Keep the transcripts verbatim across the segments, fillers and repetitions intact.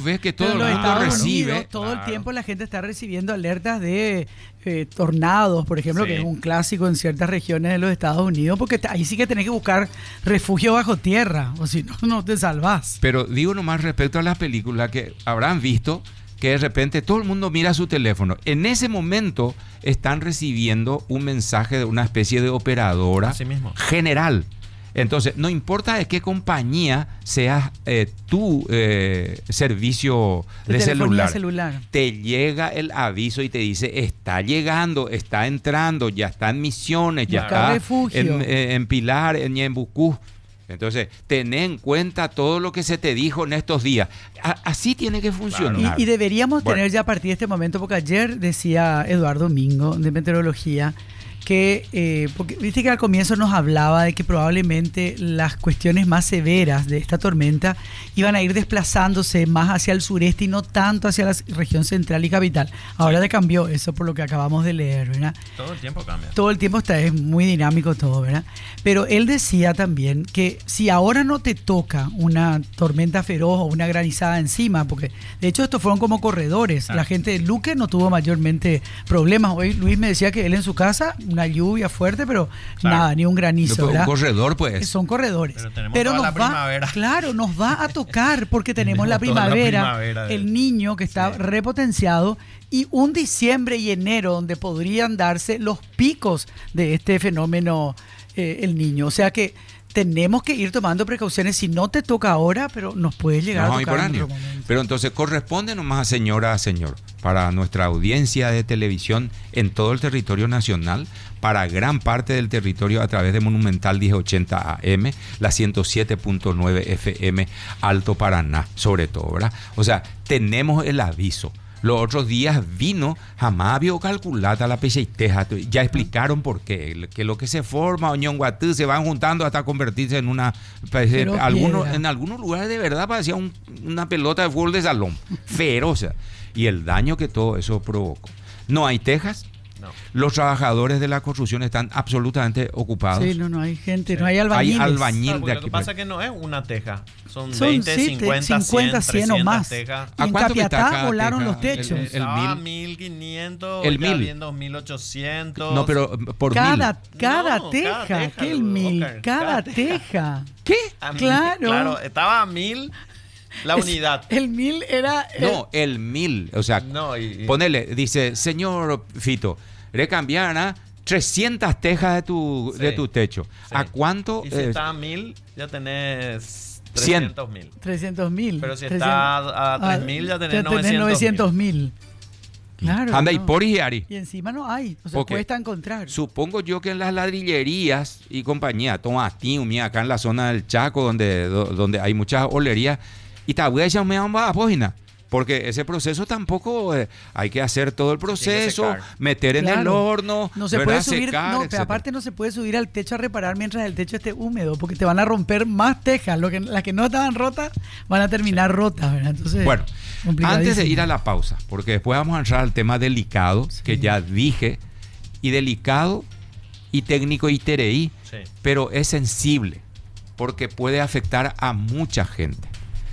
ves que todo Pero el en mundo Estados recibe. Unidos, todo Claro. el tiempo la gente está recibiendo alertas de eh, tornados, por ejemplo, Sí. que es un clásico en ciertas regiones de los Estados Unidos, porque te- ahí sí que tenés que buscar refugio bajo tierra, o si no, no te salvás. Pero digo nomás respecto a las películas que habrán visto que de repente todo el mundo mira su teléfono. En ese momento están recibiendo un mensaje de una especie de operadora Así mismo. general. Entonces, no importa de qué compañía seas eh, tu eh, servicio De de telefonía celular, celular. te llega el aviso y te dice, está llegando, está entrando, ya está en Misiones, ya Busca está refugio. en, eh, en Pilar, en Ñembucú. Entonces, ten en cuenta todo lo que se te dijo en estos días. A- así tiene que funcionar. Y, y deberíamos Bueno. tener ya a partir de este momento, porque ayer decía Eduardo Mingo de Meteorología que, eh, porque viste que al comienzo nos hablaba de que probablemente las cuestiones más severas de esta tormenta iban a ir desplazándose más hacia el sureste y no tanto hacia la región central y capital. Ahora ya cambió eso por lo que acabamos de leer, ¿verdad? Todo el tiempo cambia. Todo el tiempo está, es muy dinámico todo, ¿verdad? Pero él decía también que si ahora no te toca una tormenta feroz o una granizada encima, porque de hecho estos fueron como corredores, Ah. la gente de Luque no tuvo mayormente problemas. Hoy Luis me decía que él en su casa, una lluvia fuerte, pero Claro. nada, ni un granizo, Después, un ¿verdad? corredor, pues. Son corredores. Pero tenemos toda nos la va, primavera. claro, nos va a tocar porque tenemos la Tenemos toda la primavera, primavera de- el niño que está Sí. repotenciado y un diciembre y enero donde podrían darse los picos de este fenómeno eh, el niño. O sea que tenemos que ir tomando precauciones si no te toca ahora, pero nos puede llegar No, a y tocar por en año. otro momento. Pero entonces corresponde nomás a señora a señor, para nuestra audiencia de televisión en todo el territorio nacional, para gran parte del territorio a través de Monumental diez ochenta A M, la ciento siete punto nueve F M, Alto Paraná, sobre todo, ¿verdad? O sea, tenemos el aviso. Los otros días vino, jamás había calculado la pecheiteja. Ya explicaron por qué. Que lo que se forma, Oñonguatú, se van juntando hasta convertirse en una. Pero Algunos, piedra. en algunos lugares de verdad parecía un- una pelota de fútbol de salón. Feroz. Y el daño que todo eso provocó. No hay tejas. No. Los trabajadores de la construcción están absolutamente ocupados. Sí, no, no hay gente, Sí. no hay albañiles. Hay albañil. Claro, porque de lo aquí que pasa para- es que no es una teja. Son, Son, veinte, sí, cincuenta, cincuenta, cien, cien o trescientas más. tejas. Y ¿A en cuánto que está Capiatá cada volaron teja? los techos. El- el- Estaba mil. mil quinientos, El ya mil. viendo mil ochocientos. No, pero por Cada, mil. cada No, teja, cada teja, que el mil, Oscar, cada cada teja. ¿Qué? A mil, claro. Claro, estaba a mil la Es- unidad. El mil era... el- No, el mil. O sea, No, y- y- ponele, dice, señor Fito, recambiarán trescientas tejas de tu, Sí, de tu techo. sí. ¿A cuánto? Y si eh, está a mil, ya tenés cien. trescientos mil. trescientos mil. Pero si está a tres mil, ya tenés novecientos mil. Claro. anda y no. por y Ari. Y encima no hay. O sea, Ok. cuesta encontrar. Supongo yo que en las ladrillerías y compañía, Tomatín, mira, acá en la zona del Chaco, donde, do- donde hay muchas olerías, y tabuya ya me a página. Porque ese proceso tampoco eh, hay que hacer todo el proceso, secar. meter en el Claro. horno, No se ¿verdad? puede subir, Secar, no, pero etcétera. aparte no se puede subir al techo a reparar mientras el techo esté húmedo, porque te van a romper más tejas. Lo que, las que no estaban rotas van a terminar rotas, ¿verdad? Entonces, Bueno, complicadísimo. antes de ir a la pausa, porque después vamos a entrar al tema delicado, Sí. que ya dije, y delicado y técnico y T R I, Sí. pero es sensible, porque puede afectar a mucha gente.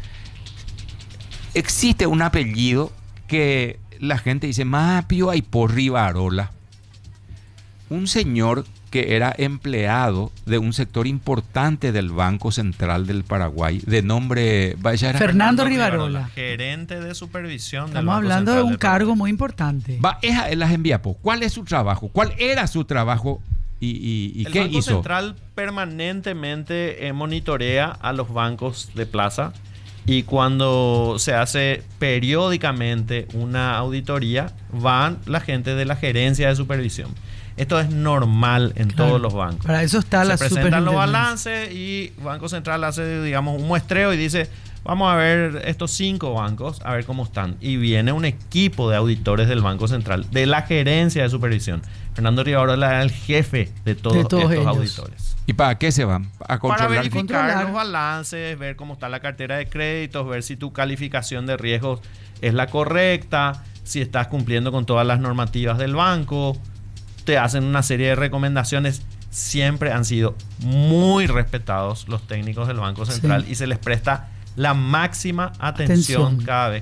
Existe un apellido que la gente dice, más pío hay por Rivarola. Un señor que era empleado de un sector importante del Banco Central del Paraguay, de nombre... vaya, era- Fernando Rivarola. Gerente de supervisión del Estamos Banco hablando de Central un del Paraguay. cargo muy importante. Va, esa es las enviapos. ¿Cuál es su trabajo? ¿Cuál era su trabajo y, y- y El qué Banco hizo? Central permanentemente eh, monitorea a los bancos de plaza y cuando se hace periódicamente una auditoría van la gente de la gerencia de supervisión. Esto es normal en Claro. todos los bancos. Para eso está la Se presentan los superintendencia. balances y Banco Central hace, digamos, un muestreo y dice, vamos a ver estos cinco bancos, a ver cómo están. Y viene un equipo de auditores del Banco Central, de la gerencia de supervisión. Fernando Rivarola era el jefe de todos, De todos estos ellos. auditores. ¿Y para qué se van? A Para controlar. verificar Controlar. los balances, ver cómo está la cartera de créditos, ver si tu calificación de riesgos es la correcta, si estás cumpliendo con todas las normativas del banco. Te hacen una serie de recomendaciones. Siempre han sido muy respetados los técnicos del Banco Central Sí. y se les presta la máxima atención, Atención. cada vez